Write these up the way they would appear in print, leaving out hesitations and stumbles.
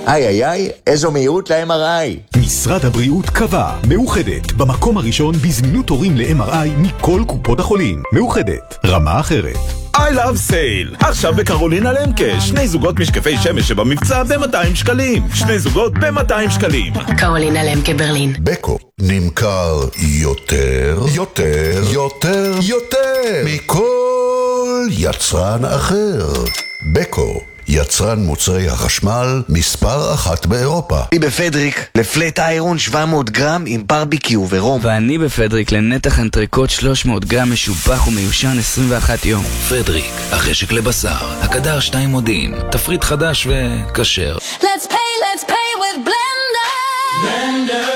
איי, איזו מהירות ל-MRI. משרד הבריאות קבע, מאוחדת, במקום הראשון בזמינות תורים ל-MRI מכל קופות החולים. מאוחדת, רמה אחרת. I love sale. עכשיו בקרולינה למקה, 2 זוגות משקפי שמש שבמבצע ב-200 שקלים. 2 זוגות ב-200 שקלים. קרולינה למקה ברלין. בקו נמכר יותר מכל יצרן אחר. בקו, יצרן מוצרי החשמל מספר 1 באירופה. אני בפדריק לפלט איירון 700 גרם עם ברביקיו ורום. ואני בפדריק לנתח אנטריקוט 300 גרם משובח ומיושן 21 יום. פדריק, החשק לבשר, הקדר 2 מודיעין, תפריט חדש וכשר. Let's pay with Blender.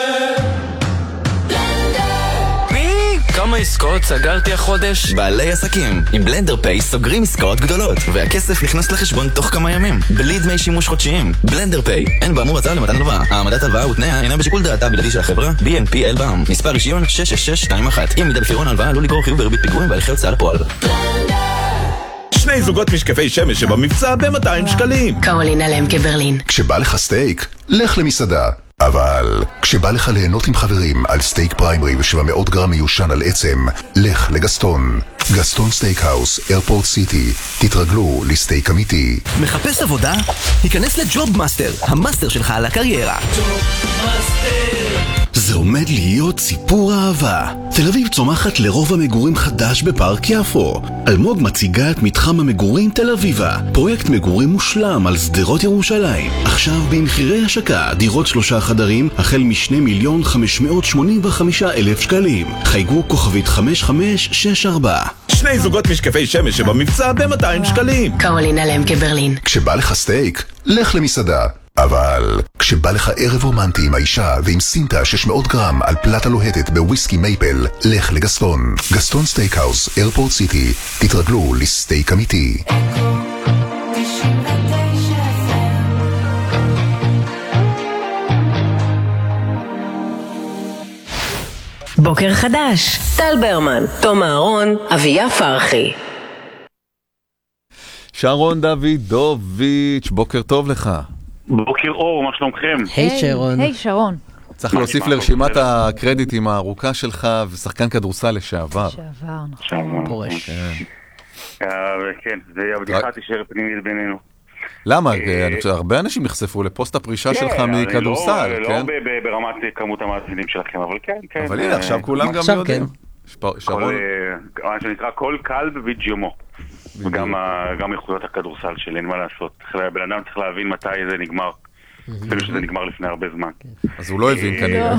כמה עסקאות סגרתי החודש? בעלי עסקים, עם בלנדר פיי סוגרים עסקאות גדולות, והכסף נכנס לחשבון תוך כמה ימים, בלי דמי שימוש חודשיים. בלנדר פיי, אין באמור הצעה למתן הלוואה. העמדת הלוואה ותנאיה אינה בשיקול דעתה בלעדי של החברה. BNP אלבאם, מספר רישיון 66621. אם מידה בפירעון הלוואה עלול לגרור חיוב בריבית פיגורים והליכי הוצאה לפועל. 2 זוגות משקפי שמש שבמבצע ב-200 שקלים. קרולינה למקה ברלין. כשבא לך סטייק, לך למסעדה. אבל כשבא לך ליהנות עם חברים על סטייק פריימרי ו700 גרם מיושן על עצם, לך לגסטון. גסטון סטייקהאוס, איירפורט סיטי. תתרגלו לסטייק אמיתי. מחפש עבודה? היכנס לג'וב מאסטר, המאסטר שלך על הקריירה. זה עומד להיות סיפור אהבה. תל אביב צומחת לרוב המגורים חדש בפארק יפו. אלמוג מציגה את מתחם המגורים תל אביבה, פרויקט מגורים מושלם על שדרות ירושלים. עכשיו במחירי השקה, דירות 3 חדרים החל מ2,585,000 שקלים. חייגו כוכבית 5564. 2 זוגות משקפי שמש שבמבצע ב-200 שקלים. קרולינה למקה ברלין. כשבא לך סטייק, לך למסעדה. אבל כשבא לך ערב רומנטי עם האישה ועם סינטה 600 גרם על פלטה לוהטת בוויסקי מייפל, לך לגסטון. גסטון סטייקהאוס, איירפורט סיטי. תתרגלו לסטייק אמיתי. בוקר חדש. טל ברמן, תום אהרון, אביה פרחי. שרון דוידוביץ', בוקר טוב לך. בוקר אור, מה שלומכם? היי שרון. היי שרון. צריך להוסיף לרשימת הקרדיטים הארוכה שלך ושחקן כדורסל לשעבר. נכון. פורש. כן, זה הבדיחה תישאר פנימית בינינו. למה? אני חושב הרבה אנשים נחשפו לפוסט הפרישה שלך מכדורסל, לא ברמת כמות המאזינים שלכם, אבל כן. אבל הנה, עכשיו כולם גם יודעים. שרון. מה שנקרא כל כלב ויג'יומו. וגם איכויות הכדורסל שלי, אין מה לעשות. בן אדם צריך להבין מתי זה נגמר. אפילו שזה נגמר לפני הרבה זמן. אז הוא לא הבין כנראה.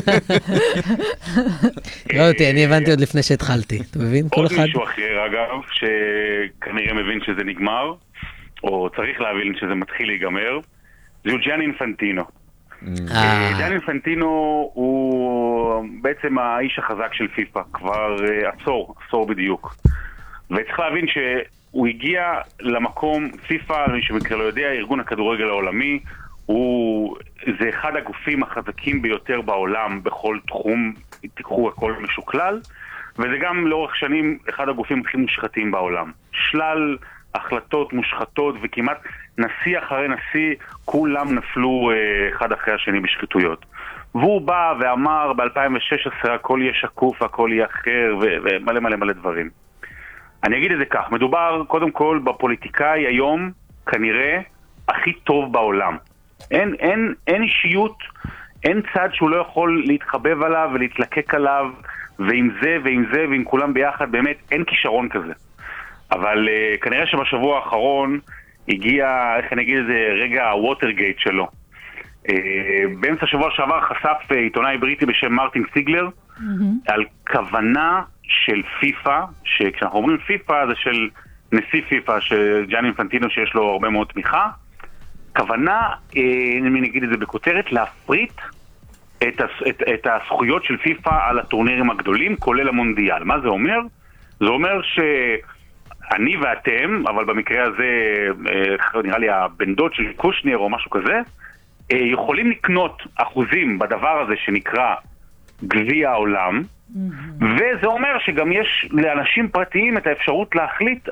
לא אותי, אני הבנתי עוד לפני שהתחלתי. אתה מבין? עוד מישהו אחר אגב, שכנראה מבין שזה נגמר, או צריך להבין שזה מתחיל להיגמר, זה ג'אני אינפנטינו. ג'אני אינפנטינו הוא בעצם האיש החזק של פיפה, כבר עשור בדיוק. וצריך להבין שהוא הגיע למקום, פיפה, מי שמקרה לא יודע, ארגון הכדורגל העולמי, זה אחד הגופים החזקים ביותר בעולם בכל תחום, תיקחו הכל משוקלל, וזה גם לאורך שנים אחד הגופים הכי מושחתים בעולם. שלל החלטות מושחתות וכמעט נשיא אחרי נשיא, כולם נפלו אחד אחרי השני בשחיתויות. והוא בא ואמר ב-2016 הכל יהיה שקוף, הכל יהיה אחר ומלא מלא מלא דברים. אני אגיד את זה כך, מדובר קודם כל בפוליטיקאי היום כנראה הכי טוב בעולם. אין אישיות, אין צד שהוא לא יכול להתחבב עליו ולהתלקק עליו, ועם זה ועם זה ועם כולם ביחד, באמת אין כישרון כזה. אבל כנראה שבשבוע האחרון הגיע, איך אני אגיד את זה, רגע הווטרגייט שלו. באמצע השבוע שעבר חשף עיתונאי בריטי בשם מרטין סיגלר על כוונה של פיפה, שכשאנחנו אומרים פיפה זה של נשיא פיפה, של ג'אני אינפנטינו שיש לו הרבה מאוד תמיכה, כוונה, אני נגיד את זה בכותרת, להפריט את הזכויות של פיפה על הטורנירים הגדולים, כולל המונדיאל. מה זה אומר? זה אומר שאני ואתם, אבל במקרה הזה נראה לי הבן דוד של קושניר או משהו כזה, יכולים לקנות אחוזים בדבר הזה שנקרא גביע העולם, וזה אומר שגם יש לאנשים פרטיים את האפשרות להחליט